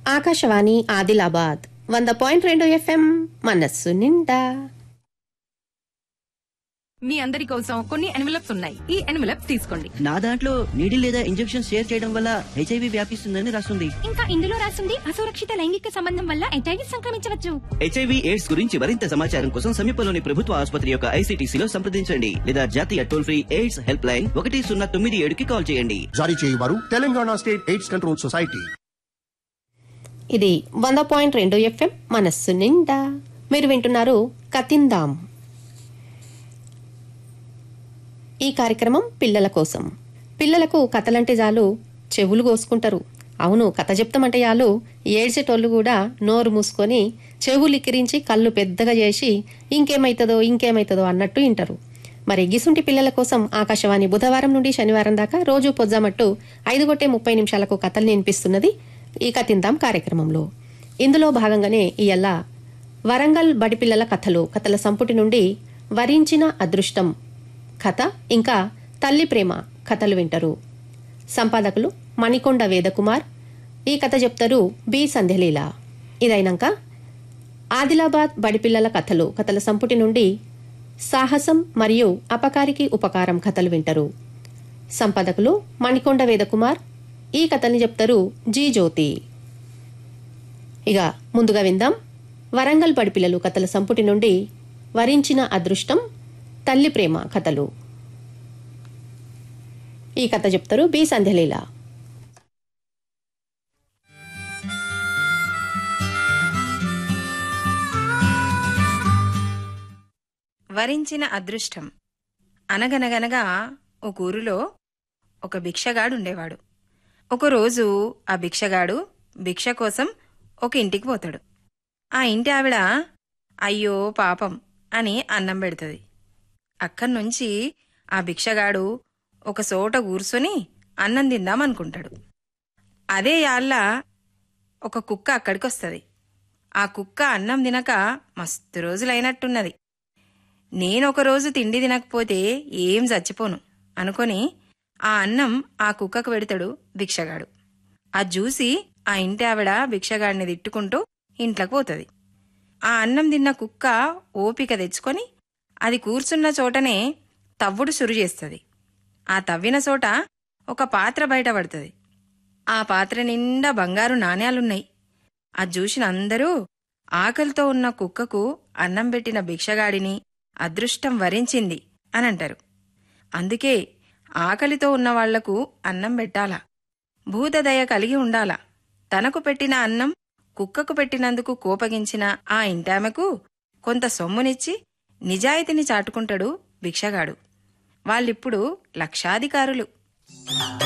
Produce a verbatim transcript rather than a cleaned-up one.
ఆకాశవాణి ఆదిలాబాద్ వంద పాయింట్ రెండు ఎఫ్ఎం మనస్సు నిండా. మీ అందరి కోసం కొన్ని ఎన్వెలప్స్ ఉన్నాయి. ఈ ఎన్వెలప్స్ తీసుకోండి. నా దాంట్లో నీడిల్ లేదా ఇంజెక్షన్ షేర్ చేయడం వల్ల హెచ్ఐవి వ్యాపిస్తుందని రాస్తుంది. ఇంకా ఇందులో రాస్తుంది అసురక్షిత లైంగిక సంబంధం వల్ల హెచ్ఐవి సంక్రమించవచ్చు. హెచ్ఐవి ఎయిడ్స్ గురించి మరింత సమాచారం కోసం సమీపంలోని ప్రభుత్వ ఆసుపత్రి యొక్క ఐసీటీసీలో సంప్రదించండి లేదా జాతీయ toll free AIDS help line ఒకటి సున్నా తొమ్మిది ఏడుకి కాల్ చేయండి. జారీ చేయవారు Telangana state AIDS control society. ఇది వంద పాయింట్ రెండు ఎఫ్ఎం మనస్సు నిండా. మీరు వింటున్నారు కతిందాం. ఈ కార్యక్రమం పిల్లల కోసం. పిల్లలకు కథలంటే చాలు చెవులు కోసుకుంటారు. అవును, కథ చెప్తామంటే చాలు ఏడ్చేటోళ్ళు కూడా నోరు మూసుకొని చెవులు ఇక్కిరించి కళ్ళు పెద్దగా చేసి ఇంకేమైతుందో ఇంకేమైతుందో అన్నట్టు వింటారు. మరి గిసుంటి పిల్లల కోసం ఆకాశవాణి బుధవారం నుండి శనివారం దాకా రోజు పొద్దుమట్టు ఐదు గొట్టే ముప్పై నిమిషాలకు కథలు వినిపిస్తున్నది ఈ కతిందాం కార్యక్రమంలో. ఇందులో భాగంగానే ఇయ్యాల వరంగల్ బడిపిల్లల కథలు కథల సంపుటి నుండి వరించిన అదృష్టం కథ ఇంకా తల్లి ప్రేమ కథలు వింటారు. సంపాదకులు మణికొండ వేదకుమార్. ఈ కథ చెప్తారు బి సంధ్యలీల. ఇదైనాక ఆదిలాబాద్ బడిపిల్లల కథలు కథల సంపుటి నుండి సాహసం మరియు అపకారికి ఉపకారం కథలు వింటారు. సంపాదకులు మణికొండ వేదకుమార్. ఈ కథల్ని చెప్తారు జీ జ్యోతి. ఇక ముందుగా విందాం వరంగల్ బడిపిల్లలు కథల సంపుటి నుండి వరించిన అదృష్టం తల్లి ప్రేమ కథలు. ఈ కథ చెప్తారు బి సంధ్యలీల. వరించిన అదృష్టం. అనగనగనగా ఒక ఊరిలో ఒక భిక్షగాడుండేవాడు. ఒకరోజు ఆ భిక్షగాడు భిక్ష కోసం ఒక ఇంటికి పోతాడు. ఆ ఇంటి ఆవిడ అయ్యో పాపం అని అన్నం పెడుతుంది. అక్కడ్నుంచి ఆ భిక్షగాడు ఒక చోట కూర్చొని అన్నం తిందామనుకుంటాడు. అదే యాళ్ళ ఒక కుక్క అక్కడికొస్తుంది. ఆ కుక్క అన్నం తినక మస్తు రోజులైనట్టున్నది. నేనొకరోజు తిండి తినకపోతే ఏం చచ్చిపోను అనుకొని ఆ అన్నం ఆ కుక్కకు పెడతాడు భిక్షగాడు. అది చూసి ఆ ఇంటి ఆవిడ భిక్షగాడిని తిట్టుకుంటూ ఇంట్లోకి పోతుంది. ఆ అన్నం తిన్న కుక్క ఓపిక తెచ్చుకొని అది కూర్చున్న చోటనే తవ్వుడు సురు చేస్తుంది. ఆ తవ్విన చోట ఒక పాత్ర బయటపడుతుంది. ఆ పాత్ర నిండా బంగారు నాణ్యాలున్నాయి. అది చూసిన అందరూ ఆకలితో ఉన్న కుక్కకు అన్నం పెట్టిన భిక్షగాడిని అదృష్టం వరించింది అని అంటారు. అందుకే ఆకలితో ఉన్నవాళ్లకు అన్నం పెట్టాలా, భూతదయ కలిగి ఉండాలా. తనకు పెట్టిన అన్నం కుక్కకు పెట్టినందుకు కోపగించిన ఆ ఇంటామెకు కొంత సొమ్మునిచ్చి నిజాయితీని చాటుకుంటాడు భిక్షగాడు. వాళ్ళిప్పుడు లక్షాధికారులు.